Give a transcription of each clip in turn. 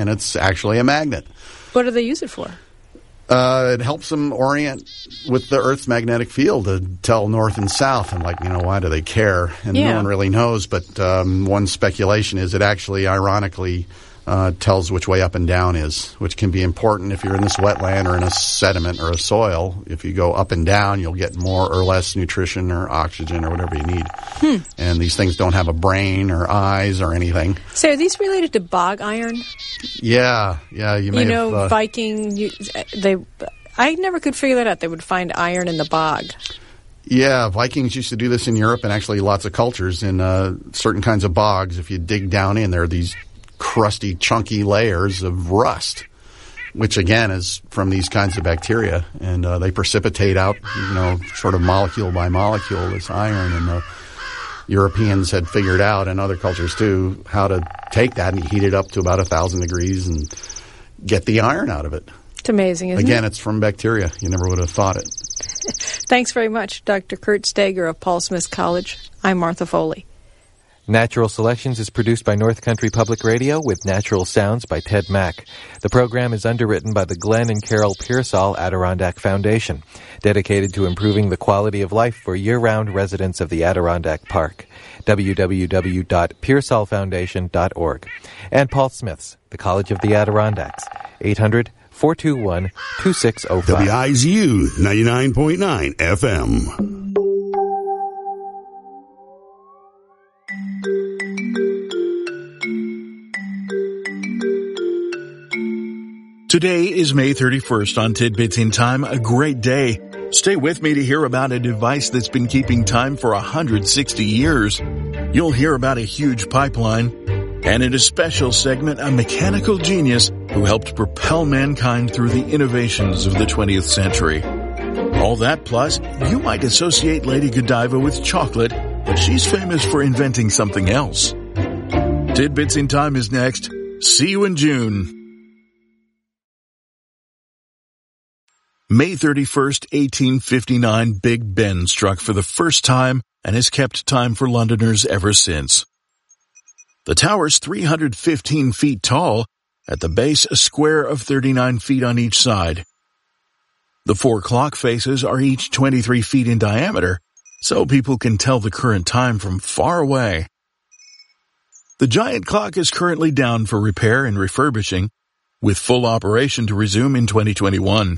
and it's actually a magnet. What do they use it for? It helps them orient with the Earth's magnetic field to tell north and south. And why do they care? And no one really knows. But one speculation is it actually, ironically, tells which way up and down is, which can be important if you're in this wetland or in a sediment or a soil. If you go up and down, you'll get more or less nutrition or oxygen or whatever you need. And these things don't have a brain or eyes or anything. So are these related to bog iron? Yeah. You may have, Viking. I never could figure that out. They would find iron in the bog. Yeah, Vikings used to do this in Europe, and actually lots of cultures in certain kinds of bogs. If you dig down in, there are these crusty, chunky layers of rust, which again is from these kinds of bacteria, and they precipitate out, sort of molecule by molecule, this iron. And the Europeans had figured out, and other cultures too, how to take that and heat it up to about 1,000 degrees and get the iron out of it. It's amazing, isn't it? Again, it's from bacteria. You never would have thought it. Thanks very much, Dr. Kurt Steger of Paul Smith College. I'm Martha Foley. Natural Selections is produced by North Country Public Radio with natural sounds by Ted Mack. The program is underwritten by the Glenn and Carol Pearsall Adirondack Foundation, dedicated to improving the quality of life for year-round residents of the Adirondack Park. www.pearsallfoundation.org. And Paul Smith's, the College of the Adirondacks, 800-421-2605. WIZU 99.9 FM. Today is May 31st on Tidbits in Time, a great day. Stay with me to hear about a device that's been keeping time for 160 years. You'll hear about a huge pipeline, and in a special segment, a mechanical genius who helped propel mankind through the innovations of the 20th century. All that plus, you might associate Lady Godiva with chocolate, but she's famous for inventing something else. Tidbits in Time is next. See you in June. May 31st, 1859, Big Ben struck for the first time and has kept time for Londoners ever since. The tower's 315 feet tall, at the base a square of 39 feet on each side. The 4 clock faces are each 23 feet in diameter, so people can tell the current time from far away. The giant clock is currently down for repair and refurbishing, with full operation to resume in 2021.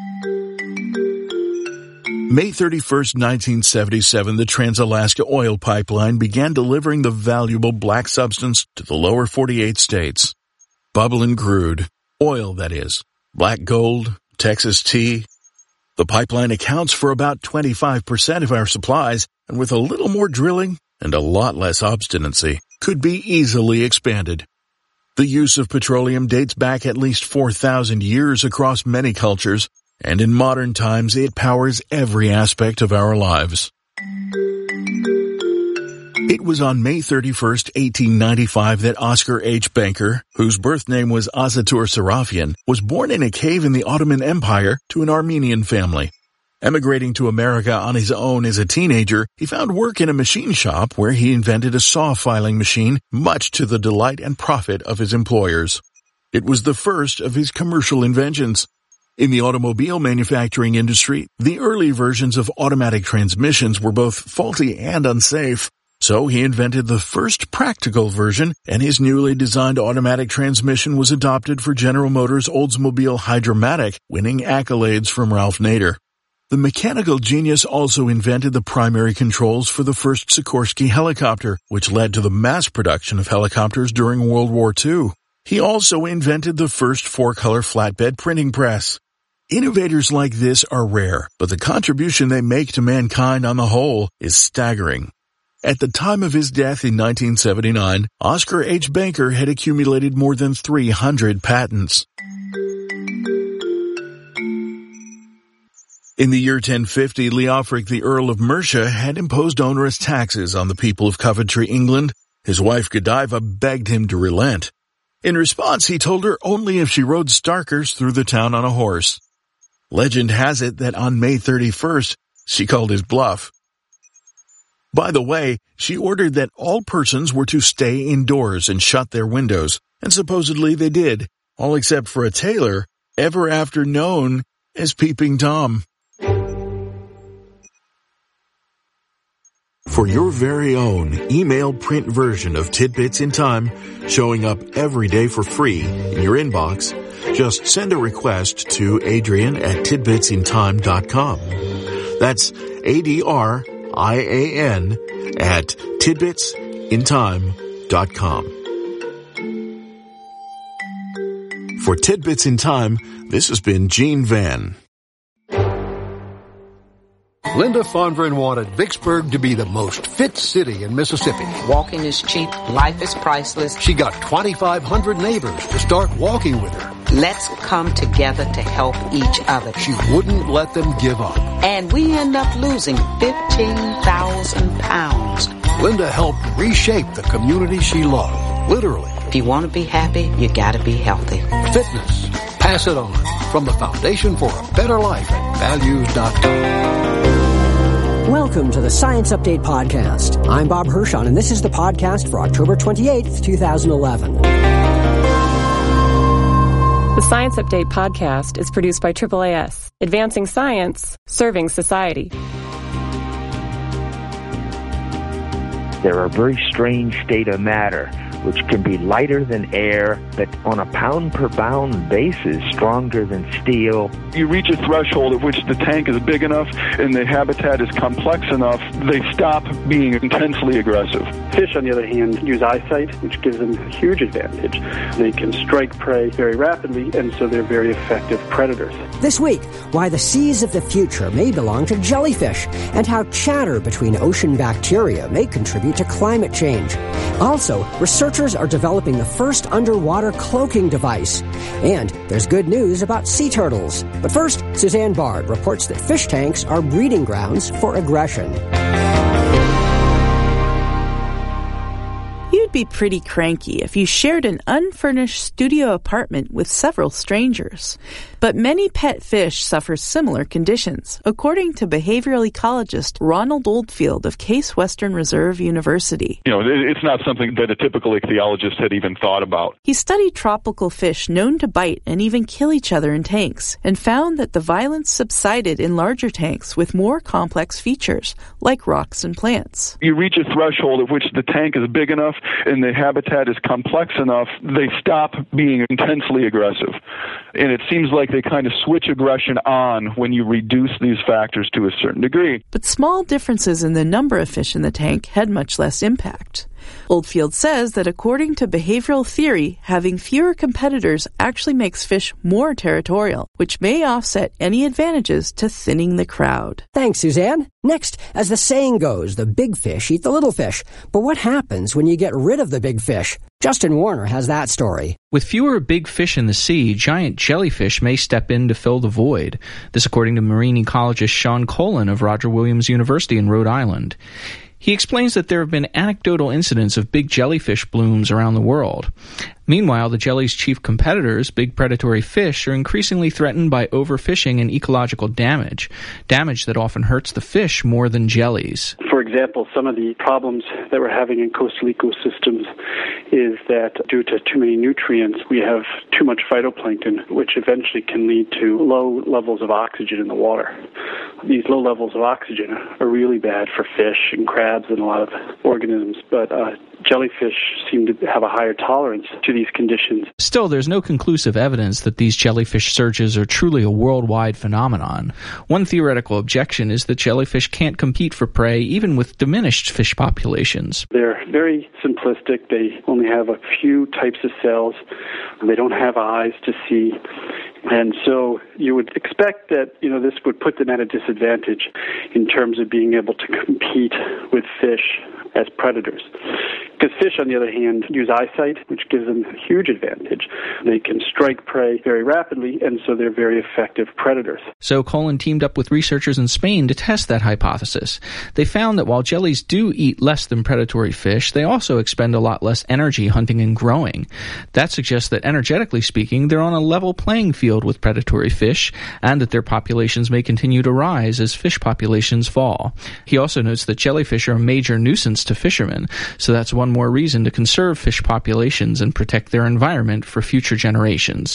May 31st, 1977, the Trans-Alaska Oil Pipeline began delivering the valuable black substance to the lower 48 states. Bubbling crude. Oil, that is. Black gold, Texas tea. The pipeline accounts for about 25% of our supplies, and with a little more drilling and a lot less obstinacy, could be easily expanded. The use of petroleum dates back at least 4,000 years across many cultures, and in modern times it powers every aspect of our lives. It was on May 31st, 1895 that Oscar H. Banker, whose birth name was Azatur Serafian, was born in a cave in the Ottoman Empire to an Armenian family. Emigrating to America on his own as a teenager, he found work in a machine shop where he invented a saw filing machine, much to the delight and profit of his employers. It was the first of his commercial inventions. In the automobile manufacturing industry, the early versions of automatic transmissions were both faulty and unsafe, so he invented the first practical version, and his newly designed automatic transmission was adopted for General Motors' Oldsmobile Hydra-Matic, winning accolades from Ralph Nader. The mechanical genius also invented the primary controls for the first Sikorsky helicopter, which led to the mass production of helicopters during World War II. He also invented the first 4-color flatbed printing press. Innovators like this are rare, but the contribution they make to mankind on the whole is staggering. At the time of his death in 1979, Oscar H. Banker had accumulated more than 300 patents. In the year 1050, Leofric, the Earl of Mercia, had imposed onerous taxes on the people of Coventry, England. His wife Godiva begged him to relent. In response, he told her only if she rode Starkers through the town on a horse. Legend has it that on May 31st, she called his bluff. By the way, she ordered that all persons were to stay indoors and shut their windows. And supposedly they did, all except for a tailor ever after known as Peeping Tom. For your very own email print version of Tidbits in Time, showing up every day for free in your inbox, just send a request to Adrian@tidbitsintime.com. That's ADRIAN at tidbitsintime.com. For Tidbits in Time, this has been Gene Van. Linda Fondren wanted Vicksburg to be the most fit city in Mississippi. Walking is cheap. Life is priceless. She got 2,500 neighbors to start walking with her. Let's come together to help each other. She wouldn't let them give up. And we end up losing 15,000 pounds. Linda helped reshape the community she loved, literally. If you want to be happy, you got to be healthy. Fitness. Pass it on. From the Foundation for a Better Life at values.com. Welcome to the Science Update Podcast. I'm Bob Hirschon, and this is the podcast for October 28th, 2011. The Science Update Podcast is produced by AAAS, advancing science, serving society. They're a very strange state of matter, which can be lighter than air, but on a pound-per-pound basis, stronger than steel. You reach a threshold at which the tank is big enough and the habitat is complex enough, they stop being intensely aggressive. Fish, on the other hand, use eyesight, which gives them a huge advantage. They can strike prey very rapidly, and so they're very effective predators. This week, why the seas of the future may belong to jellyfish, and how chatter between ocean bacteria may contribute to climate change. Also, researchers are developing the first underwater cloaking device. And there's good news about sea turtles. But first, Suzanne Bard reports that fish tanks are breeding grounds for aggression. You'd be pretty cranky if you shared an unfurnished studio apartment with several strangers. But many pet fish suffer similar conditions, according to behavioral ecologist Ronald Oldfield of Case Western Reserve University. You know, it's not something that a typical ichthyologist had even thought about. He studied tropical fish known to bite and even kill each other in tanks, and found that the violence subsided in larger tanks with more complex features, like rocks and plants. You reach a threshold at which the tank is big enough and the habitat is complex enough, they stop being intensely aggressive. And it seems like they kind of switch aggression on when you reduce these factors to a certain degree. But small differences in the number of fish in the tank had much less impact. Oldfield says that according to behavioral theory, having fewer competitors actually makes fish more territorial, which may offset any advantages to thinning the crowd. Thanks, Suzanne. Next, as the saying goes, the big fish eat the little fish. But what happens when you get rid of the big fish? Justin Warner has that story. With fewer big fish in the sea, giant jellyfish may step in to fill the void. This according to marine ecologist Sean Colin of Roger Williams University in Rhode Island. He explains that there have been anecdotal incidents of big jellyfish blooms around the world. Meanwhile, the jelly's chief competitors, big predatory fish, are increasingly threatened by overfishing and ecological damage that often hurts the fish more than jellies. For example, some of the problems that we're having in coastal ecosystems is that due to too many nutrients, we have too much phytoplankton, which eventually can lead to low levels of oxygen in the water. These low levels of oxygen are really bad for fish and crabs and a lot of organisms, but jellyfish seem to have a higher tolerance to these conditions. Still, there's no conclusive evidence that these jellyfish surges are truly a worldwide phenomenon. One theoretical objection is that jellyfish can't compete for prey even with diminished fish populations. They're very simplistic. They only have a few types of cells. They don't have eyes to see. And so you would expect that, this would put them at a disadvantage in terms of being able to compete with fish as predators. Because fish, on the other hand, use eyesight, which gives them a huge advantage. They can strike prey very rapidly, and so they're very effective predators. So Colin teamed up with researchers in Spain to test that hypothesis. They found that while jellies do eat less than predatory fish, they also expend a lot less energy hunting and growing. That suggests that, energetically speaking, they're on a level playing field with predatory fish, and that their populations may continue to rise as fish populations fall. He also notes that jellyfish are a major nuisance to fishermen, so that's one one more reason to conserve fish populations and protect their environment for future generations.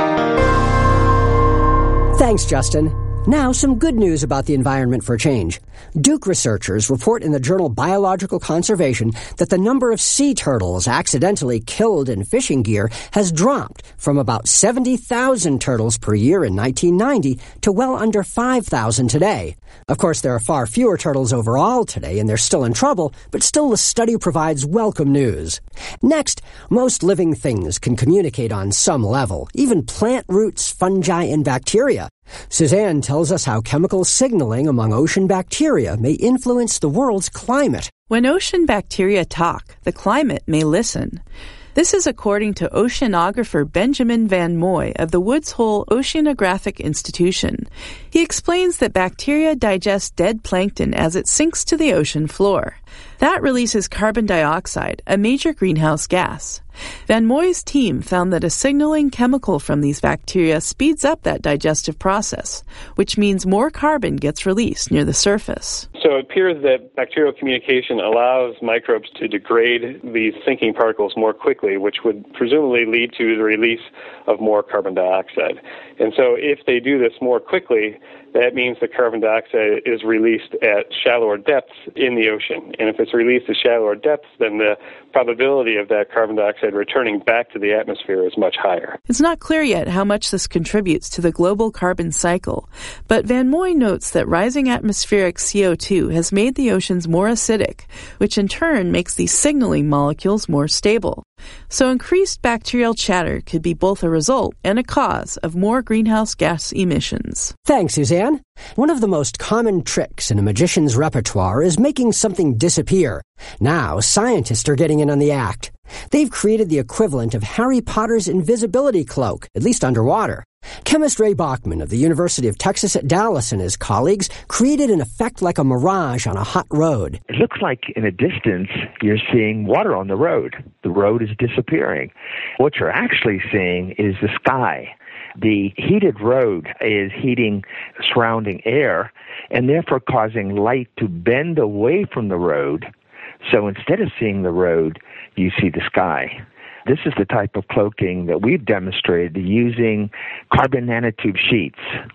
Thanks, Justin. Now, some good news about the environment for a change. Duke researchers report in the journal Biological Conservation that the number of sea turtles accidentally killed in fishing gear has dropped from about 70,000 turtles per year in 1990 to well under 5,000 today. Of course, there are far fewer turtles overall today, and they're still in trouble, but still the study provides welcome news. Next, most living things can communicate on some level, even plant roots, fungi, and bacteria. Suzanne tells us how chemical signaling among ocean bacteria may influence the world's climate. When ocean bacteria talk, the climate may listen. This is according to oceanographer Benjamin Van Moy of the Woods Hole Oceanographic Institution. He explains that bacteria digest dead plankton as it sinks to the ocean floor. That releases carbon dioxide, a major greenhouse gas. Van Moy's team found that a signaling chemical from these bacteria speeds up that digestive process, which means more carbon gets released near the surface. So it appears that bacterial communication allows microbes to degrade these sinking particles more quickly, which would presumably lead to the release of more carbon dioxide. And so if they do this more quickly, that means the carbon dioxide is released at shallower depths in the ocean. And if it's released at shallower depths, then the probability of that carbon dioxide returning back to the atmosphere is much higher. It's not clear yet how much this contributes to the global carbon cycle, but Van Moy notes that rising atmospheric CO2 has made the oceans more acidic, which in turn makes these signaling molecules more stable. So increased bacterial chatter could be both a result and a cause of more greenhouse gas emissions. Thanks, Suzanne. One of the most common tricks in a magician's repertoire is making something disappear. Now, scientists are getting in on the act. They've created the equivalent of Harry Potter's invisibility cloak, at least underwater. Chemist Ray Bachman of the University of Texas at Dallas and his colleagues created an effect like a mirage on a hot road. It looks like in a distance you're seeing water on the road. The road is disappearing. What you're actually seeing is the sky. The heated road is heating surrounding air and therefore causing light to bend away from the road. So instead of seeing the road, you see the sky. This is the type of cloaking that we've demonstrated using carbon nanotube sheets.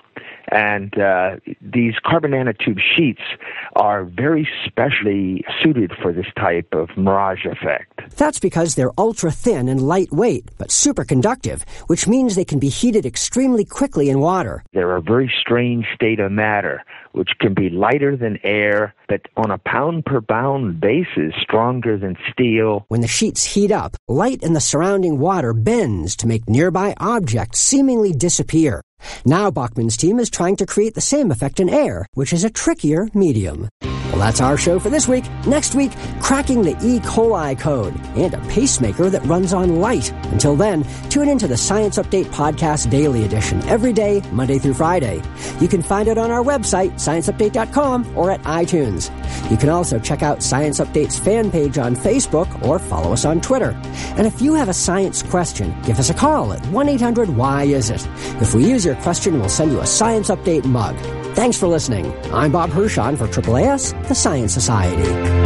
And these carbon nanotube sheets are very specially suited for this type of mirage effect. That's because they're ultra-thin and lightweight, but superconductive, which means they can be heated extremely quickly in water. They're a very strange state of matter, which can be lighter than air, but on a pound-per-pound basis, stronger than steel. When the sheets heat up, light in the surrounding water bends to make nearby objects seemingly disappear. Now Bachman's team is trying to create the same effect in air, which is a trickier medium. Well, that's our show for this week. Next week, cracking the E. coli code and a pacemaker that runs on light. Until then, tune into the Science Update Podcast Daily Edition every day, Monday through Friday. You can find it on our website, scienceupdate.com, or at iTunes. You can also check out Science Update's fan page on Facebook or follow us on Twitter. And if you have a science question, give us a call at 1-800-WHY-IS-IT. If we use your question, we'll send you a Science Update mug. Thanks for listening. I'm Bob Hirschon for AAAS, the Science Society.